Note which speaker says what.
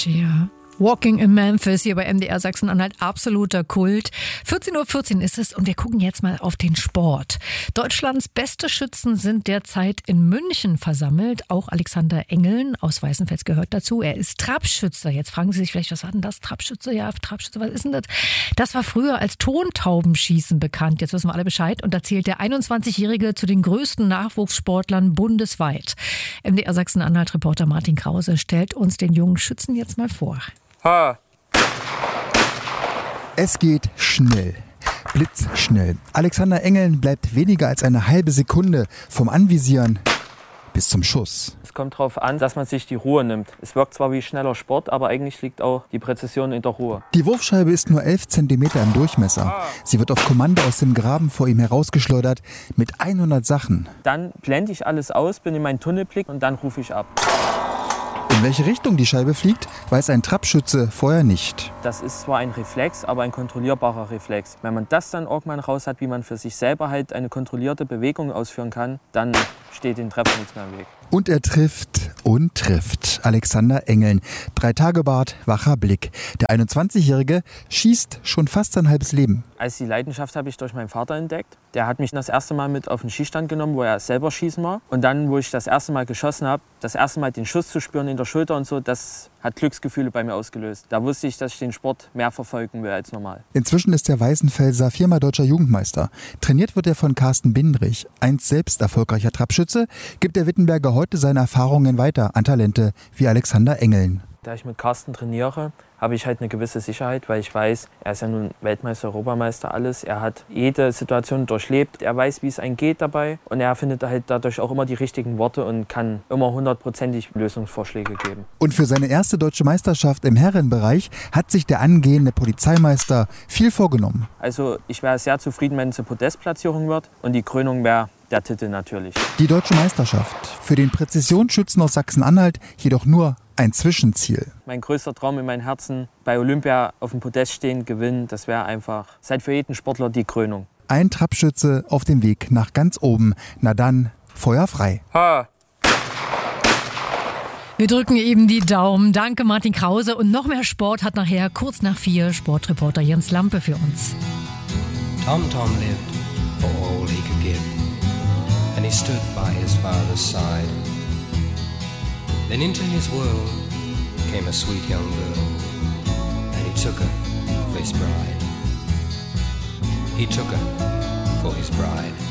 Speaker 1: Cher. Walking in Memphis hier bei MDR Sachsen-Anhalt, absoluter Kult. 14:14 Uhr ist es und wir gucken jetzt mal auf den Sport. Deutschlands beste Schützen sind derzeit in München versammelt. Auch Alexander Engeln aus Weißenfels gehört dazu. Er ist Trapschütze. Jetzt fragen Sie sich vielleicht, was war denn das? Trapschütze? Ja, Trapschütze, was ist denn das? Das war früher als Tontaubenschießen bekannt. Jetzt wissen wir alle Bescheid. Und da zählt der 21-Jährige zu den größten Nachwuchssportlern bundesweit. MDR Sachsen-Anhalt-Reporter Martin Krause stellt uns den jungen Schützen jetzt mal vor.
Speaker 2: Ha.
Speaker 3: Es geht schnell. Blitzschnell. Alexander Engeln bleibt weniger als eine halbe Sekunde vom Anvisieren bis zum Schuss.
Speaker 2: Es kommt darauf an, dass man sich die Ruhe nimmt. Es wirkt zwar wie schneller Sport, aber eigentlich liegt auch die Präzision in der Ruhe.
Speaker 3: Die Wurfscheibe ist nur 11 Zentimeter im Durchmesser. Sie wird auf Kommando aus dem Graben vor ihm herausgeschleudert mit 100 Sachen.
Speaker 2: Dann blende ich alles aus, bin in meinen Tunnelblick und dann rufe ich ab.
Speaker 3: In welche Richtung die Scheibe fliegt, weiß ein Trapschütze vorher nicht.
Speaker 2: Das ist zwar ein Reflex, aber ein kontrollierbarer Reflex. Wenn man das dann irgendwann raus hat, wie man für sich selber halt eine kontrollierte Bewegung ausführen kann, dann steht den Treffer nichts mehr im Weg.
Speaker 3: Und er trifft und trifft. Alexander Engeln. 3 Tage Bart, wacher Blick. Der 21-Jährige schießt schon fast sein halbes Leben.
Speaker 2: Also die Leidenschaft habe ich durch meinen Vater entdeckt. Der hat mich das erste Mal mit auf den Schießstand genommen, wo er selber schießen war. Und dann, wo ich das erste Mal geschossen habe, das erste Mal den Schuss zu spüren in der Schulter und so, das hat Glücksgefühle bei mir ausgelöst. Da wusste ich, dass ich den Sport mehr verfolgen will als normal.
Speaker 3: Inzwischen ist der Weißenfelser 4-mal deutscher Jugendmeister. Trainiert wird er von Carsten Bindrich. Einst selbst erfolgreicher Trapschütze, gibt der Wittenberger heute seine Erfahrungen weiter an Talente wie Alexander Engeln.
Speaker 2: Da ich mit Carsten trainiere, habe ich halt eine gewisse Sicherheit, weil ich weiß, er ist ja nun Weltmeister, Europameister, alles. Er hat jede Situation durchlebt, er weiß, wie es einem geht dabei und er findet halt dadurch auch immer die richtigen Worte und kann immer 100%ig Lösungsvorschläge geben.
Speaker 3: Und für seine erste deutsche Meisterschaft im Herrenbereich hat sich der angehende Polizeimeister viel vorgenommen.
Speaker 2: Also ich wäre sehr zufrieden, wenn es eine Podestplatzierung wird und die Krönung wäre der Titel natürlich.
Speaker 3: Die deutsche Meisterschaft, für den Präzisionsschützen aus Sachsen-Anhalt jedoch nur ein Zwischenziel.
Speaker 2: Mein größter Traum in meinem Herzen, bei Olympia auf dem Podest stehen, gewinnen, das wäre einfach, seit für jeden Sportler die Krönung.
Speaker 3: Ein Trapschütze auf dem Weg nach ganz oben. Na dann, Feuer frei.
Speaker 2: Ha!
Speaker 1: Wir drücken eben die Daumen. Danke Martin Krause. Und noch mehr Sport hat nachher kurz nach 4 Sportreporter Jens Lampe für uns.
Speaker 4: Tom lived for all he could give, and he stood by his father's side. Then into his world came a sweet young girl, and he took her for his bride. He took her for his bride.